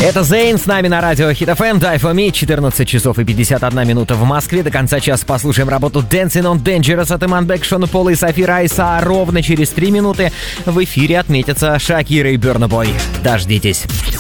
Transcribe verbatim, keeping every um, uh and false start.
Это Зейн с нами на радио Hit эф эм, Die For Me, четырнадцать часов и пятьдесят одна минута в Москве. До конца часа послушаем работу Dancing on Dangerous от Иман Бек, Шона Пола и Софи Райса. А ровно через три минуты в эфире отметятся Шакира и Burna Boy. Дождитесь.